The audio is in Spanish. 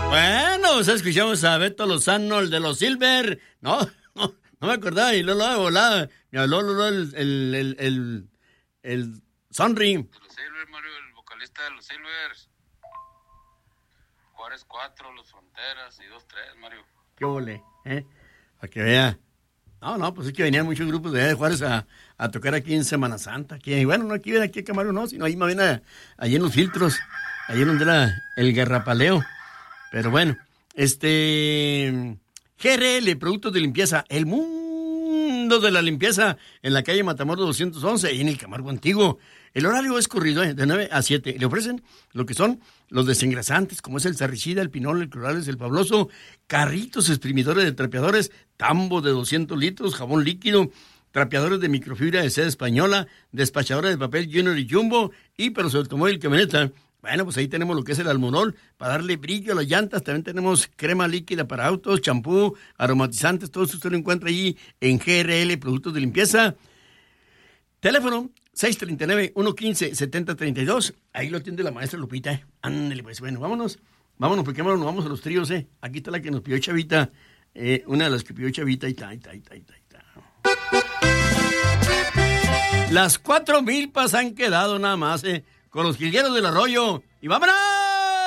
Bueno, pues escuchamos a Beto Lozano, el de los Silver. No me acordaba, y luego de volada me habló el Sonri. De los Silvers, Mario, el vocalista de los Silvers. Juárez 4, Los Fronteras y 2-3, Mario. Qué ole, para que vea. No, pues es que venían muchos grupos de Juárez a tocar aquí en Semana Santa. Aquí, bueno, no aquí a Camargo, no, sino ahí más bien allí en los filtros, allí donde era el garrapaleo. Pero bueno, GRL, Productos de Limpieza, el mundo de la limpieza en la calle Matamoros 211, ahí en el Camargo Antiguo. El horario es corrido, de 9 a 7. Le ofrecen lo que son los desengrasantes, como es el Sarricida, el Pinol, el Clorales, el Fabuloso, carritos exprimidores de trapeadores, tambo de 200 litros, jabón líquido, trapeadores de microfibra de seda española, despachadores de papel Junior y Jumbo, y para su automóvil y camioneta. Bueno, pues ahí tenemos lo que es el almorol para darle brillo a las llantas. También tenemos crema líquida para autos, champú, aromatizantes. Todo eso usted lo encuentra allí en GRL, Productos de Limpieza. Teléfono 639-115-7032. Ahí lo atiende la maestra Lupita. Ándale, pues bueno, vámonos porque nos vamos a los tríos, Aquí está la que nos pidió Chavita. Una de las que pidió Chavita. Las 4 milpas han quedado nada más, con los jilgueros del arroyo. ¡Y vámonos!